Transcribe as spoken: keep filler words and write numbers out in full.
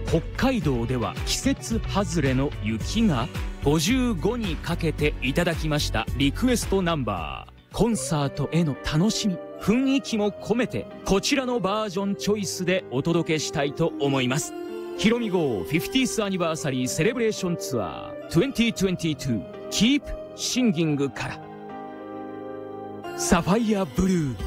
北海道では季節外れの雪がごじゅうごにかけていただきましたリクエストナンバー。コンサートへの楽しみ、雰囲気も込めてこちらのバージョンチョイスでお届けしたいと思います。ヒロミ号 フィフティース アニバーサリーセレブレーションツアーにせんにじゅうに Keep Singing からサファイアブルー。